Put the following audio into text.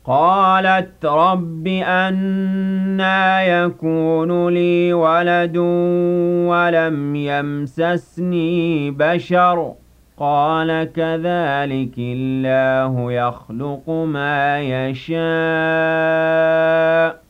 قالت رب أنى يكون لي ولد ولم يمسسني بشر قال كذلك الله يخلق ما يشاء